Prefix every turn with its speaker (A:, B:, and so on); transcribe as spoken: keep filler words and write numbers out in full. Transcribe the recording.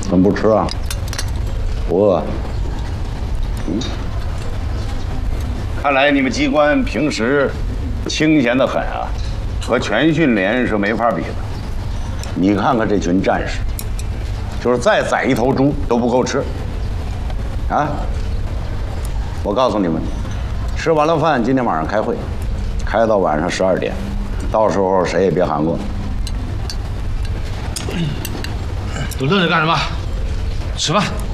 A: 怎么不吃啊？不饿？嗯。看来你们机关平时清闲得很啊，和全训连是没法比的。你看看这群战士，就是再宰一头猪都不够吃。啊！我告诉你们，吃完了饭，今天晚上开会，开到晚上十二点，到时候谁也别喊过。
B: 都愣着干什么？吃饭。